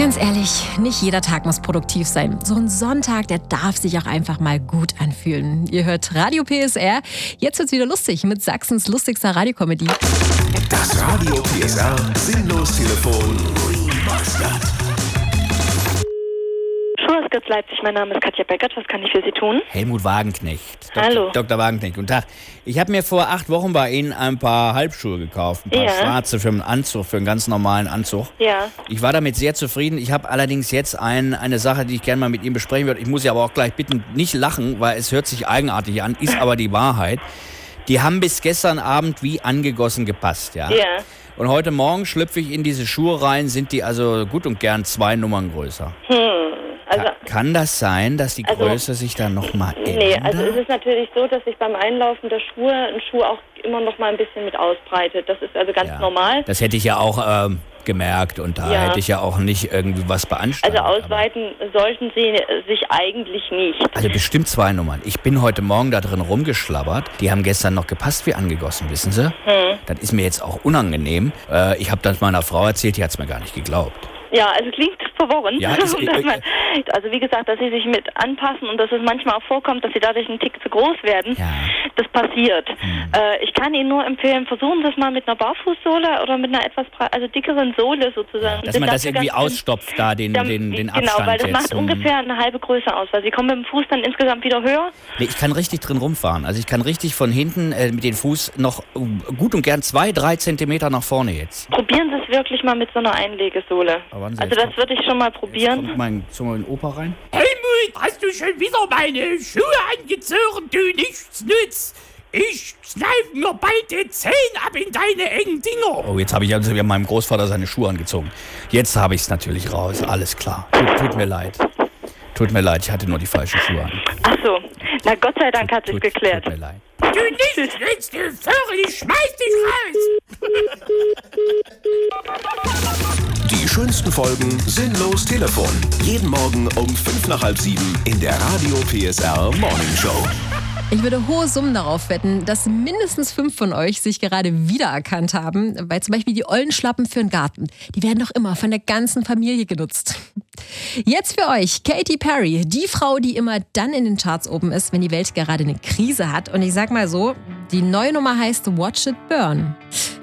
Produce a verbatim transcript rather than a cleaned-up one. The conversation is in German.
Ganz ehrlich, nicht jeder Tag muss produktiv sein. So ein Sonntag, der darf sich auch einfach mal gut anfühlen. Ihr hört Radio P S R. Jetzt wird's wieder lustig mit Sachsens lustigster Radiokomödie. Das Radio P S R Sinnlos-Telefon Remastered. Schuhhaus Leipzig, mein Name ist Katja Beckert. Was kann ich für Sie tun? Helmut Wagenknecht. Doktor Hallo. Doktor Wagenknecht, guten Tag. Ich habe mir vor acht Wochen bei Ihnen ein paar Halbschuhe gekauft. Ein paar Ja. schwarze für einen Anzug, für einen ganz normalen Anzug. Ja. Ich war damit sehr zufrieden. Ich habe allerdings jetzt ein, eine Sache, die ich gerne mal mit Ihnen besprechen würde. Ich muss Sie aber auch gleich bitten, nicht lachen, weil es hört sich eigenartig an, ist aber die Wahrheit. Die haben bis gestern Abend wie angegossen gepasst, ja? Ja. Und heute Morgen schlüpfe ich in diese Schuhe rein, sind die also gut und gern zwei Nummern größer. Hm. Also, Ka- Kann das sein, dass die Also, Größe sich dann nochmal ändert? nee, also es ist natürlich so, dass sich beim Einlaufen der Schuhe ein Schuh auch immer noch mal ein bisschen mit ausbreitet. Das ist also ganz Ja. normal. Das hätte ich ja auch ähm, gemerkt und da Ja. hätte ich ja auch nicht irgendwie was beanstandet. Also ausweiten sollten sie sich eigentlich nicht. Aber, also bestimmt zwei Nummern. Ich bin heute Morgen da drin rumgeschlabbert. Die haben gestern noch gepasst wie angegossen, wissen Sie? Hm. Das ist mir jetzt auch unangenehm. Äh, ich habe das meiner Frau erzählt, die hat es mir gar nicht geglaubt. Ja, also klingt verworren. Ja, ist- Dass man, also wie gesagt, dass sie sich mit anpassen und dass es manchmal auch vorkommt, dass sie dadurch einen Tick zu groß werden. Ja. Das passiert. Hm. Äh, ich kann Ihnen nur empfehlen, versuchen Sie es mal mit einer Barfußsohle oder mit einer etwas bra- also dickeren Sohle sozusagen. Dass man das Dafür irgendwie ganz- ausstopft, da den, Dann- den, den Genau, Abstand weil das jetzt. macht Hm. ungefähr eine halbe Größe aus, weil Sie kommen mit dem Fuß dann insgesamt wieder höher. Nee, ich kann richtig drin rumfahren. Also ich kann richtig von hinten äh, mit dem Fuß noch äh, gut und gern zwei, drei Zentimeter nach vorne jetzt. Probieren Sie es wirklich mal mit so einer Einlegesohle. Aber warten Sie, Also jetzt das würde ich schon mal Jetzt probieren. kommt mein, so mein Opa rein. Helmut, hast du schon wieder meine Schuhe angezogen, du nichts nützt? Ich kneif mir bald die Zehen ab in deine engen Dinger. Oh, jetzt habe ich also meinem Großvater seine Schuhe angezogen. Jetzt habe ich es natürlich raus. Alles klar. Tut, tut mir leid. Tut mir leid, ich hatte nur die falschen Schuhe an. Ach so, na Gott sei Dank hat sich Tut, geklärt. Tut mir leid. Du nichts nützt, du Vögel, ich schmeiß dich raus. Die schönsten Folgen Sinnlos Telefon. Jeden Morgen um fünf nach halb sieben in der Radio P S R Morning Show. Ich würde hohe Summen darauf wetten, dass mindestens fünf von euch sich gerade wiedererkannt haben, weil zum Beispiel die Ollenschlappen für den Garten, die werden doch immer von der ganzen Familie genutzt. Jetzt für euch Katy Perry, die Frau, die immer dann in den Charts oben ist, wenn die Welt gerade eine Krise hat. Und ich sag mal so, die neue Nummer heißt Watch It Burn.